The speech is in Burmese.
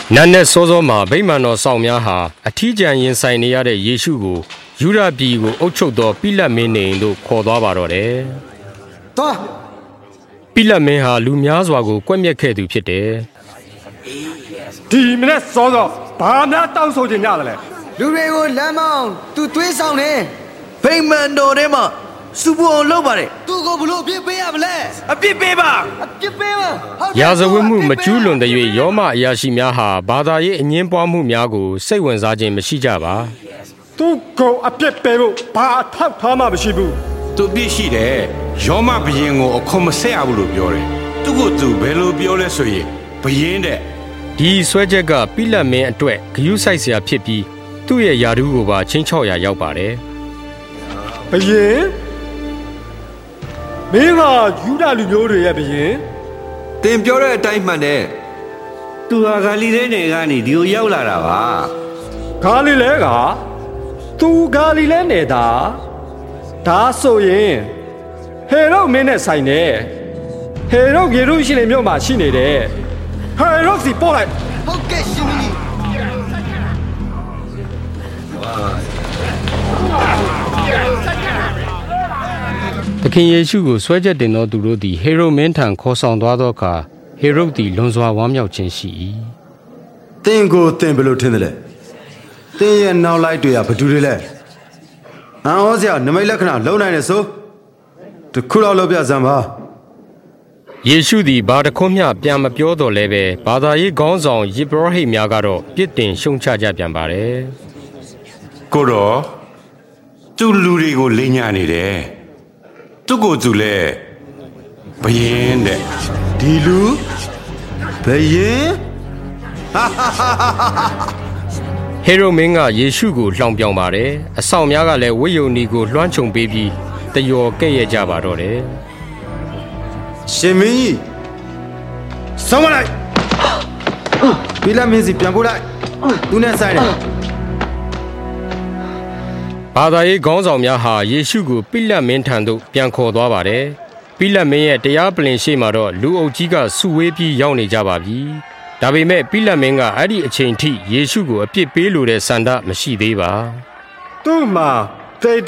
နတ်နဲ့စောစောမှာဗိမာန်တော်ဆောင်များဟာအထီးကျန်ရင်ဆိုင်နေရတဲ့ယေရှုကိုယူဒပြည်ကိုအုပ်ချုပ်သောပိလတ်မင်းနေတို့ခေါ်သွားပါတော့တယ်။သွားပိလတ်မင်းဟာလူများစွာကိုကွက်မျက်ခဲ့သူဖြစ်တယ်။ဒီမနေ့စောစောဘာများတောင်းဆိုခြင်းကြလဲလူတွေကိုလမ်းမောင်းသူသွေးဆောင်နေဗိမာန်တော်ထဲမှာစုဖို့အောင်လုပ်ပါတယ်သူကိုဘလို့အပြစ်ပေးရမလဲအပြစ်ပေးပါအပြစ်ပေးပါရာဇဝတ်မှုမကျူးလွန်တဲ့၍ယောမအရာရှိများဟာဘာသာရေးအငင်းပွားမှုများကိုစိတ်ဝင်စားခြင်းမရှိကြပါသူကိုအပြစ်ပေးဖို့ဘာအထောက်ထားမှမရှိဘူးသူပြစ်ရှိတယ်ယောမဘုရင်ကိုအခုမဆက်ရဘူးလို့ပြောတယ်သူကိုသူဘယ်လိုပြောလဲဆိုရင်ဘုရင်တဲ့ဒီဆွဲချက်ကပိလတ်မင်းအတွက်ဂယုစိုက်เสียဖြစ်ပြီးသူ့ရဲ့ယာဒူးကိုပါချင်းချော့ရာရောက်ပါတယ်ဘုရင်မင်းကယူဒလူမျိုးတွေရဲ့ဘုရင်တင်ပြောတဲ့အတိုင်းမှန်တယ်သူဟာဂါလိလဲနယ်ကနေဒီကိုရောက်လာတာပါဂါလိလဲကသူဂါလိလဲနယ်တာဒါဆိုရင်ဟေရုမင်းနဲ့ဆိုင်တယ်ဟေရုယေရုရှလင်မြို့မှာရှိနေတယ်ဟေရုစီပို့လိုက်ဟုတ်ကဲ့ရှင်မင်းသခင်ယေရှုကိုဆွဲချက်တင်သောသူတို့သည်ဟေရုမင်းထံခေါ်ဆောင်သွားသောအခါဟေရုသည်လွန်စွာဝမ်းမြောက်ခြင်းရှိ၏သင်ကိုသင်ဘယ်လိုထင်တယ်လဲသင်ရဲ့နောက်လိုက်တွေကဘယ်သူတွေလဲအံ့ဩစရာနမိတ်လက္ခဏာလုံနိုင်တယ်ဆိုတခုတော့လုပ်ပြစမ်းပါယေရှုသည်ဘာတစ်ခွန်းမျှပြန်မပြောတော့လဲပဲဘာသာရေးခေါင်းဆောင်ယေဘရဟိတ်များကတော့ပြစ်တင်ရှုံချကြပြန်ပါတယ်ကိုတော့သူလူတွေကိုလိမ်ညာနေတယ်သူကိုသူလဲဘယင်းတဲ့ဒီလူဘယင်းဟေရုမင်းကယေရှုကိုလှောင်ပြောင်ပါတယ်အဆောင်များကလည်းဝိယုန်နီကိုလွှမ်းခြုံပေးပြီးတယော်ကဲ့ရဲ့ကြပါတော့တယ်ရှင်မင်းကြီးဆောင်းမလိုက်ပိလတ်မင်းစီပြန်ပို့လိုက်သူနဲ့ဆိုင်တယ်ဘာသာရေးခေါင်းဆောင်များဟာယေရှုကိုပိလတ်မင်းထံသို့ပြန်ခေါ်သွားပါတယ်ပိလတ်မင်းရဲ့တရားပလင်ရှိမှတော့လူအုပ်ကြီးကစုဝေးပြီးရောက်နေကြပါပြီဒါပေမဲ့ပိလတ်မင်းကအဲ့ဒီအချိန်ထိယေရှုကိုအပြစ်ပေးလိုတဲ့ဆန္ဒမရှိသေးပါသူ့မှာ